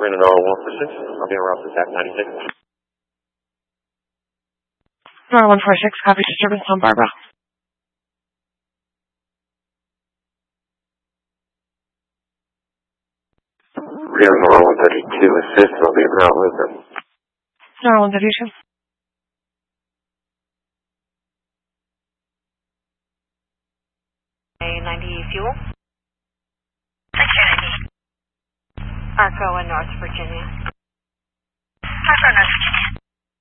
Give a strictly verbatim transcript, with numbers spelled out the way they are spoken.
ran an R one for six. I'll be around this at ninety-six. R one four six, copy disturbance on Barbara. Real R one thirty-two, assist, I'll be around with them. R one thirty-two. ninety fuel. Arco in North Virginia. Arco, North Virginia.